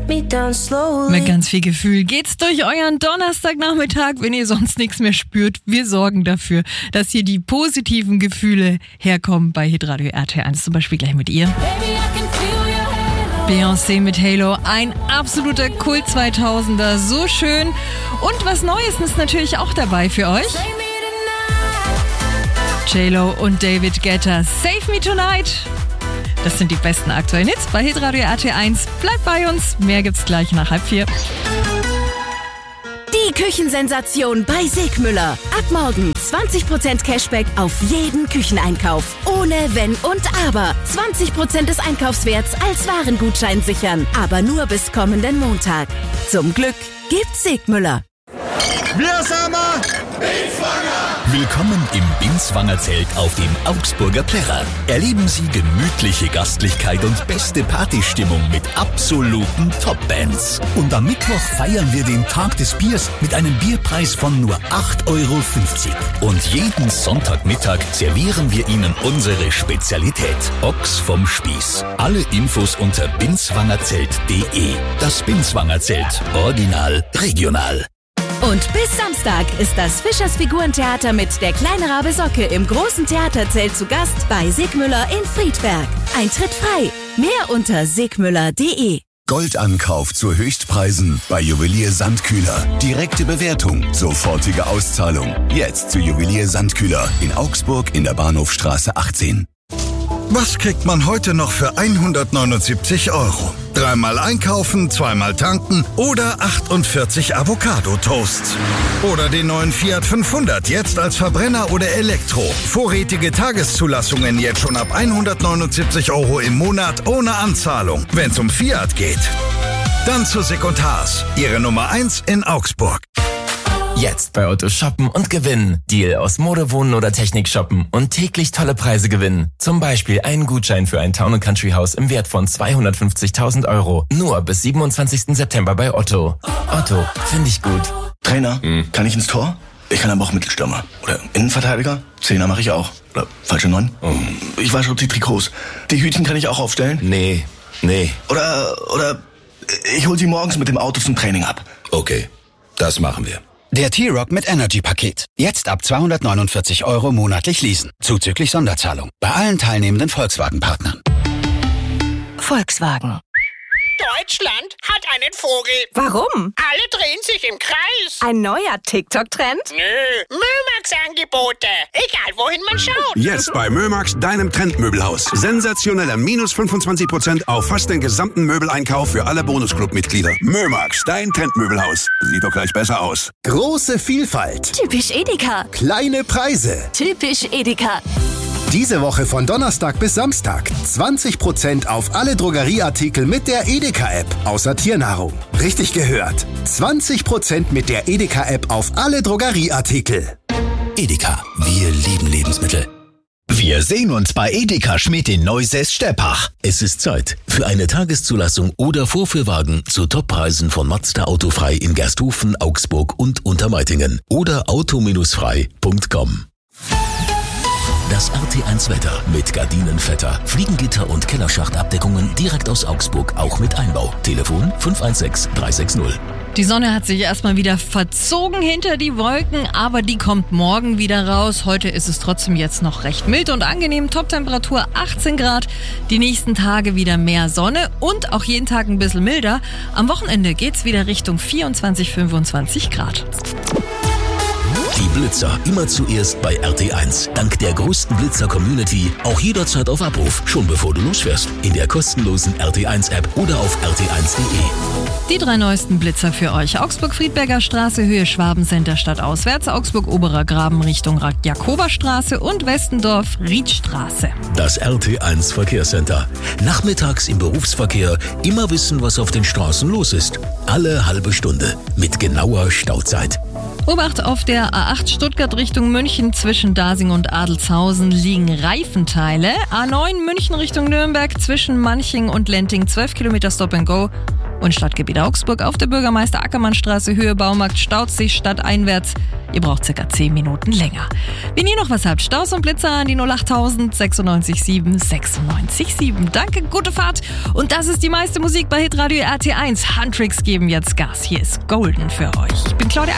Mit ganz viel Gefühl geht's durch euren Donnerstagnachmittag, wenn ihr sonst nichts mehr spürt. Wir sorgen dafür, dass hier die positiven Gefühle herkommen bei Hitradio RT1. Zum Beispiel gleich mit ihr. Beyoncé mit Halo, ein absoluter Kult 2000er, so schön. Und was Neues ist natürlich auch dabei für euch. J-Lo und David Guetta, Save Me Tonight. Das sind die besten aktuellen Hits bei Hitradio RT1. Bleibt bei uns, mehr gibt's gleich nach 3:30. Die Küchensensation bei Segmüller. Ab morgen 20% Cashback auf jeden Kücheneinkauf. Ohne Wenn und Aber. 20% des Einkaufswerts als Warengutschein sichern. Aber nur bis kommenden Montag. Zum Glück gibt's Segmüller. Wir sind Binswanger! Willkommen im Binswanger Zelt auf dem Augsburger Plärrer. Erleben Sie gemütliche Gastlichkeit und beste Partystimmung mit absoluten Top-Bands. Und am Mittwoch feiern wir den Tag des Biers mit einem Bierpreis von nur 8,50 €. Und jeden Sonntagmittag servieren wir Ihnen unsere Spezialität, Ochs vom Spieß. Alle Infos unter binswangerzelt.de. Das Binswanger Zelt. Original, regional. Und bis Samstag ist das Fischers Figurentheater mit der kleine Rabe Socke im großen Theaterzelt zu Gast bei Segmüller in Friedberg. Eintritt frei. Mehr unter segmüller.de. Goldankauf zu Höchstpreisen bei Juwelier Sandkühler. Direkte Bewertung, sofortige Auszahlung. Jetzt zu Juwelier Sandkühler in Augsburg in der Bahnhofstraße 18. Was kriegt man heute noch für 179 €? 3-mal einkaufen, 2-mal tanken oder 48 Avocado-Toasts. Oder den neuen Fiat 500, jetzt als Verbrenner oder Elektro. Vorrätige Tageszulassungen jetzt schon ab 179 € im Monat ohne Anzahlung. Wenn's um Fiat geht. Dann zu Secondhaus, Ihre Nummer 1 in Augsburg. Jetzt bei Otto shoppen und gewinnen. Deal aus Mode, Wohnen oder Technik shoppen und täglich tolle Preise gewinnen. Zum Beispiel einen Gutschein für ein Town & Country Haus im Wert von 250.000 €. Nur bis 27. September bei Otto. Otto, finde ich gut. Trainer, kann ich ins Tor? Ich kann aber auch Mittelstürmer. Oder Innenverteidiger? Zehner mache ich auch. Oder falsche 9? Ich wasche die Trikots. Die Hütchen kann ich auch aufstellen? Nee. Oder ich hol sie morgens mit dem Auto zum Training ab. Okay, das machen wir. Der T-Rock mit Energy-Paket. Jetzt ab 249 € monatlich leasen. Zuzüglich Sonderzahlung. Bei allen teilnehmenden Volkswagen-Partnern. Volkswagen. Deutschland hat einen Vogel. Warum? Alle drehen sich im Kreis. Ein neuer TikTok-Trend? Nö, Mömax-Angebote. Egal, wohin man schaut. Jetzt bei Mömax, deinem Trendmöbelhaus. Sensationeller minus 25% auf fast den gesamten Möbeleinkauf für alle Bonusclub-Mitglieder. Mömax, dein Trendmöbelhaus. Sieht doch gleich besser aus. Große Vielfalt. Typisch Edeka. Kleine Preise. Typisch Edeka. Diese Woche von Donnerstag bis Samstag 20% auf alle Drogerieartikel mit der Edeka-App, außer Tiernahrung. Richtig gehört. 20% mit der Edeka-App auf alle Drogerieartikel. Edeka, wir lieben Lebensmittel. Wir sehen uns bei Edeka Schmidt in Neusäß-Steppach. Es ist Zeit für eine Tageszulassung oder Vorführwagen zu Toppreisen von Mazda Autofrei in Gersthofen, Augsburg und Untermeitingen oder auto-frei.com. Das RT1 Wetter mit Gardinenvetter, Fliegengitter und Kellerschachtabdeckungen direkt aus Augsburg, auch mit Einbau. Telefon 516 360. Die Sonne hat sich erstmal wieder verzogen hinter die Wolken, aber die kommt morgen wieder raus. Heute ist es trotzdem jetzt noch recht mild und angenehm. Toptemperatur 18 Grad. Die nächsten Tage wieder mehr Sonne und auch jeden Tag ein bisschen milder. Am Wochenende geht's wieder Richtung 24, 25 Grad. Die Blitzer immer zuerst bei RT1. Dank der größten Blitzer-Community auch jederzeit auf Abruf, schon bevor du losfährst. In der kostenlosen RT1-App oder auf rt1.de. Die 3 neuesten Blitzer für euch. Augsburg-Friedberger Straße, Höhe Schwabencenter stadtauswärts. Augsburg-Oberer Graben Richtung Jakoberstraße und Westendorf-Riedstraße. Das RT1 Verkehrscenter. Nachmittags im Berufsverkehr immer wissen, was auf den Straßen los ist. Alle halbe Stunde mit genauer Stauzeit. Obacht, auf der A8 Stuttgart Richtung München zwischen Dasing und Adelzhausen liegen Reifenteile. A9 München Richtung Nürnberg zwischen Manching und Lenting 12 Kilometer Stop and Go. Und Stadtgebiet Augsburg auf der Bürgermeister-Ackermann-Straße, Höhe Baumarkt, staut sich stadteinwärts. Ihr braucht circa 10 Minuten länger. Wenn ihr noch was habt, Staus und Blitzer an die 08000 96 7. Danke, gute Fahrt. Und das ist die meiste Musik bei Hitradio RT1. Handtricks geben jetzt Gas. Hier ist Golden für euch. Ich bin Claudia